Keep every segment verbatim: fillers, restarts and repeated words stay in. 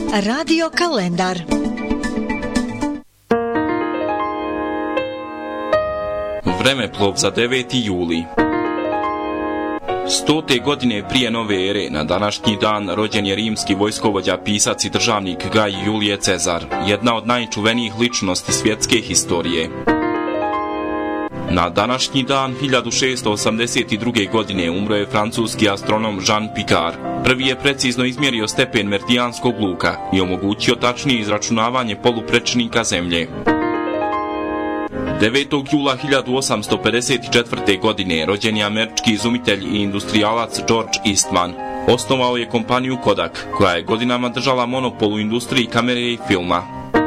Radio kalendar. Vremeplov za deveti juli. Stote godine prije nove ere, na današnji dan rođen je rimski vojskovođa, pisac i državnik Gaj Julije Cezar, jedna od najčuvenijih ličnosti svjetske historije. Na današnji dan hiljadu šesto osamdeset druge. godine umro je francuski astronom Jean Picard. Prvi je precizno izmjerio stepen meridijanskog luka i omogućio tačnije izračunavanje poluprečnika Zemlje. devetog jula hiljadu osamsto pedeset četvrte. godine rođen je američki izumitelj i industrijalac George Eastman. Osnovao je kompaniju Kodak, koja je godinama držala monopol u industriji kamere i filma.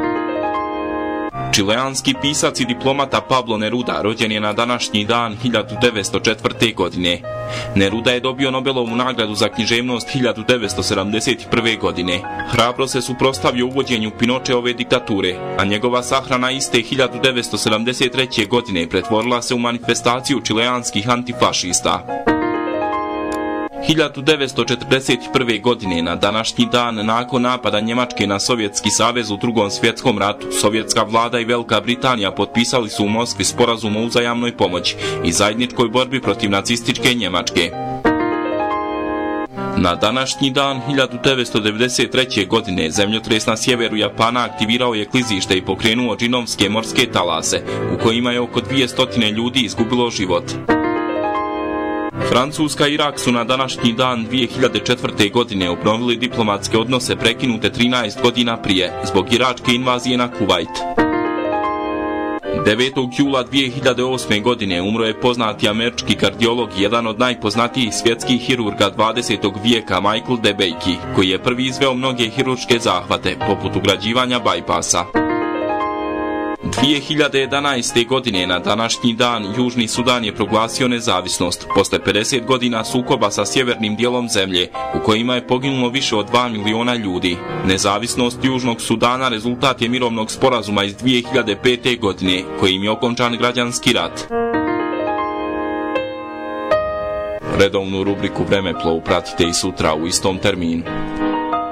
Čileanski pisac i diplomata Pablo Neruda rođen je na današnji dan hiljadu devetsto četvrte. godine. Neruda je dobio Nobelovu nagradu za književnost hiljadu devetsto sedamdeset prve. godine. Hrabro se suprotstavio uvođenju Pinočeove diktature, a njegova sahrana iste hiljadu devetsto sedamdeset treće. godine pretvorila se u manifestaciju čileanskih antifašista. hiljadu devetsto četrdeset prve. godine na današnji dan, nakon napada Njemačke na Sovjetski savez u Drugom svjetskom ratu, sovjetska vlada i Velika Britanija potpisali su u Moskvi sporazum o uzajamnoj pomoći i zajedničkoj borbi protiv nacističke Njemačke. Na današnji dan hiljadu devetsto devedeset treće. godine zemljotres na sjeveru Japana aktivirao je klizište i pokrenuo džinovske morske talase, u kojima je oko dvjesto ljudi izgubilo život. Francuska i Irak su na današnji dan dvije hiljade četvrte. godine obnovili diplomatske odnose prekinute trinaest godina prije zbog iračke invazije na Kuvajt. devetog jula dvije hiljade osme. godine umro je poznati američki kardiolog i jedan od najpoznatijih svjetskih hirurga dvadesetog vijeka Michael DeBakey, koji je prvi izveo mnoge hirurške zahvate, poput ugrađivanja bajpasa. dvije hiljade jedanaeste. godine na današnji dan Južni Sudan je proglasio nezavisnost posle pedeset godina sukoba sa sjevernim dijelom zemlje, u kojima je poginulo više od dva miliona ljudi. Nezavisnost Južnog Sudana rezultat je mirovnog sporazuma iz dvije hiljade pete. godine, kojim je okončan građanski rat. Redovnu rubriku Vremeplov pratite i sutra u istom terminu.